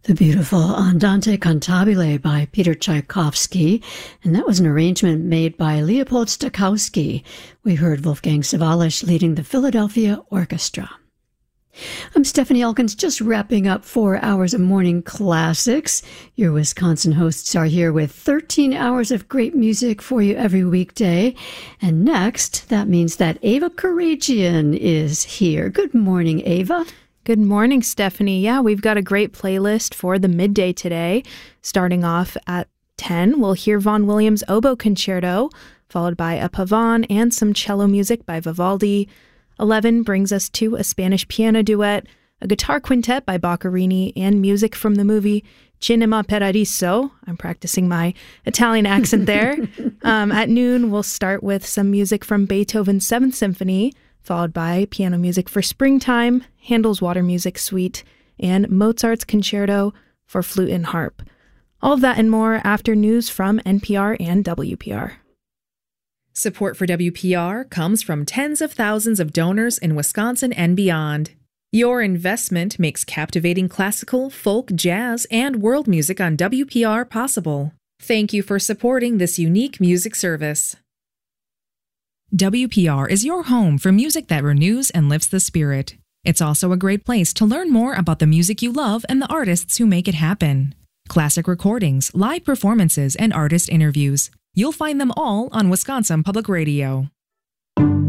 The beautiful Andante Cantabile by Peter Tchaikovsky, and that was an arrangement made by Leopold Stokowski. We heard Wolfgang Sawallisch leading the Philadelphia Orchestra. I'm Stephanie Elkins, just wrapping up 4 hours of morning classics. Your Wisconsin hosts are here with 13 hours of great music for you every weekday. And next, that means that Ava Karagian is here. Good morning, Ava. Good morning, Stephanie. Yeah, we've got a great playlist for the midday today. Starting off at 10, we'll hear Vaughan Williams' Oboe Concerto, followed by a pavane and some cello music by Vivaldi. 11 brings us to a Spanish piano duet, a guitar quintet by Boccherini, and music from the movie Cinema Paradiso. I'm practicing my Italian accent there. At noon, we'll start with some music from Beethoven's 7th Symphony, followed by piano music for Springtime, Handel's Water Music Suite, and Mozart's Concerto for flute and harp. All of that and more after news from NPR and WPR. Support for WPR comes from tens of thousands of donors in Wisconsin and beyond. Your investment makes captivating classical, folk, jazz, and world music on WPR possible. Thank you for supporting this unique music service. WPR is your home for music that renews and lifts the spirit. It's also a great place to learn more about the music you love and the artists who make it happen. Classic recordings, live performances, and artist interviews. You'll find them all on Wisconsin Public Radio.